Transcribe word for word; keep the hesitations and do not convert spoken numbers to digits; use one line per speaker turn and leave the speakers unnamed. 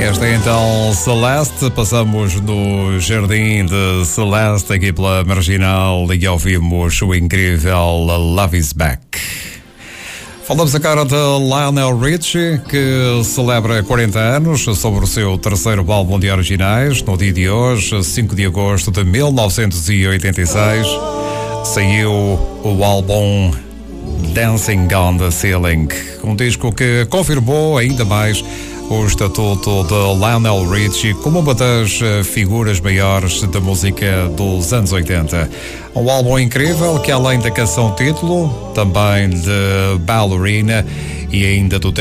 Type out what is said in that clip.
Esta é então Celeste, passamos no Jardim de Celeste, aqui pela Marginal, e ouvimos o incrível Love Is Back. Falamos agora de Lionel Richie, que celebra quarenta anos, sobre o seu terceiro álbum de originais, no dia de hoje, cinco de agosto de mil novecentos e oitenta e seis, saiu o álbum Dancing on the Ceiling, um disco que confirmou ainda mais o estatuto de Lionel Richie como uma das figuras maiores da música dos anos oitenta. Um álbum incrível que, além da canção título, também de Ballerina e ainda do